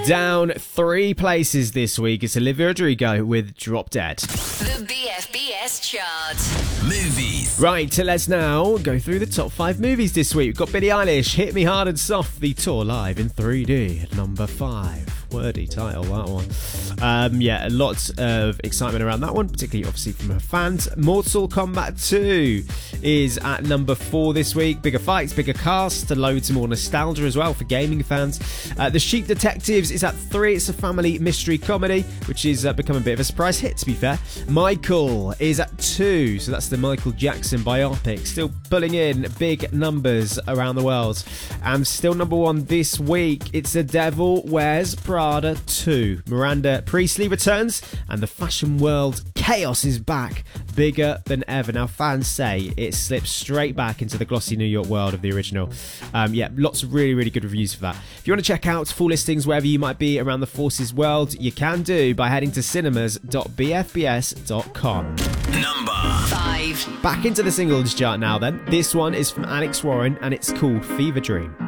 Down 3 places this week, it's Olivia Rodrigo with Drop Dead. The BFBS chart. Movies. Right, so let's now go through the top 5 movies this week. We've got Billie Eilish, Hit Me Hard and Soft, the tour live in 3D at number 5. Wordy title, that one. Lots of excitement around that one, particularly obviously from her fans. Mortal Kombat 2 is at number 4 this week. Bigger fights, bigger cast, loads more nostalgia as well for gaming fans. The Sheep Detectives is at 3. It's a family mystery comedy, which is become a bit of a surprise hit, to be fair. Michael is at 2, so that's the Michael Jackson biopic, still pulling in big numbers around the world. And still number 1 this week, it's The Devil Wears Prada 2. Miranda Priestley returns, and the fashion world chaos is back, bigger than ever. Now, fans say it slips straight back into the glossy New York world of the original. Lots of really, really good reviews for that. If you want to check out full listings wherever you might be around the Forces world, you can do by heading to cinemas.bfbs.com. Number 5. Back into the singles chart now then. This one is from Alex Warren, and it's called Fever Dream.